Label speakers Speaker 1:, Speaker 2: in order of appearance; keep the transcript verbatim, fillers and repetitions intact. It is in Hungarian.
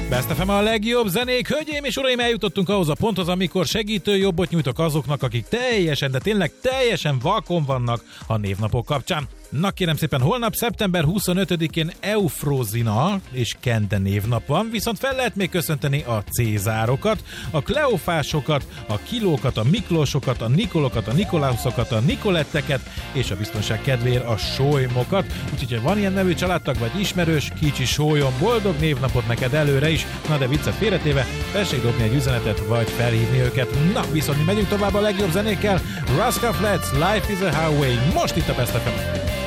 Speaker 1: Best ef em a legjobb zenék, hölgyeim és uraim, eljutottunk ahhoz a ponthoz, amikor segítő jobbot nyújtok azoknak, akik teljesen, de tényleg teljesen vakon vannak a névnapok kapcsán. Na kérem szépen, holnap szeptember huszonötödikén Eufrózina és Kende névnap van, viszont fel lehet még köszönteni a Cézárokat, a Kleofásokat, a Kilókat, a Miklósokat, a Nikolokat, a Nikolausokat, a Nikoletteket és a biztonság kedvéért a Sólymokat. Úgyhogy ha van ilyen nevű családtag vagy ismerős, kicsi sólyom, boldog névnapot neked előre is. Na de viccet félretéve, tessék dobni egy üzenetet vagy felhívni őket. Na viszont mi megyünk tovább a legjobb zenékkel. Rascal Flatts, Life is a Highway, most itt a Best ef em.